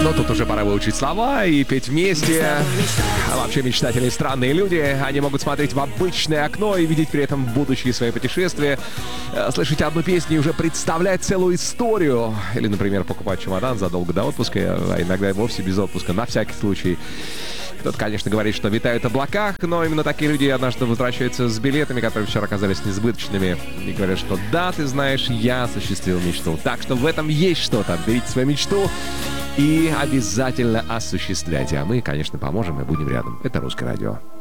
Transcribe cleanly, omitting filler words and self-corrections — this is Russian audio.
Но тут уже пора выучить слова и петь вместе. А вообще мечтатели странные люди. Они могут смотреть в обычное окно и видеть при этом будущие свои путешествия. Слышать одну песню и уже представлять целую историю. Или, например, покупать чемодан задолго до отпуска, а иногда и вовсе без отпуска, на всякий случай. Кто-то, конечно, говорит, что витают в облаках, но именно такие люди однажды возвращаются с билетами, которые вчера оказались несбыточными, и говорят, что да, ты знаешь, я осуществил мечту. Так что в этом есть что-то. Берите свою мечту и обязательно осуществляйте. А мы, конечно, поможем и будем рядом. Это Русское радио.